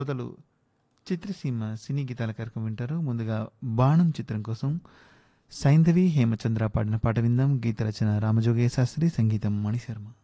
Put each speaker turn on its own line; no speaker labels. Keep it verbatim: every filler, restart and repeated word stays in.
శ్రోతలు చిత్రసీమ సినీ గీతాల కార్యక్రమం వింటారు. ముందుగా బాణం చిత్రం కోసం సైంధవి హేమచంద్ర పాడిన పాట విందాం. గీత రచన రామజోగయ్య శాస్త్రి, సంగీతం మణిశర్మ.